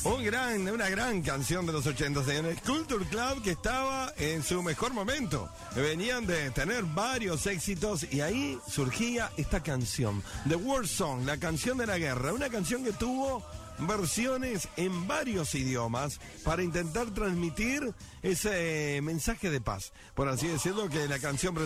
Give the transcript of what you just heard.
Una gran canción de los 80, señores. Culture Club, que estaba en su mejor momento. Venían de tener varios éxitos y ahí surgía esta canción, The War Song, la canción de la guerra. Una canción que tuvo versiones en varios idiomas para intentar transmitir ese mensaje de paz, por así decirlo, que la canción